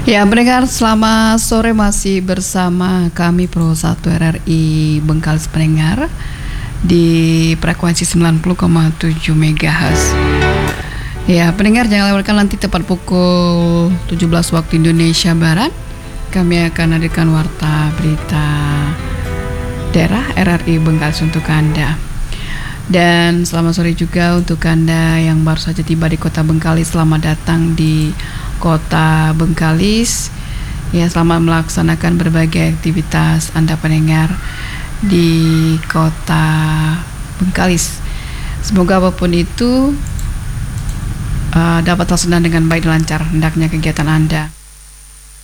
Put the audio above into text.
Ya, pendengar, selamat sore, masih bersama kami Pro 1 RRI Bengkalis pendengar di frekuensi 90,7 MHz. Ya, pendengar, jangan lewatkan nanti tepat pukul 17 waktu Indonesia Barat. Kami akan hadirkan warta berita daerah RRI Bengkalis untuk Anda. Dan selamat sore juga untuk Anda yang baru saja tiba di kota Bengkalis. Selamat datang di kota Bengkalis. Ya, selamat melaksanakan berbagai aktivitas Anda pendengar di kota Bengkalis. Semoga apapun itu dapat terlaksana dengan baik dan lancar hendaknya kegiatan Anda.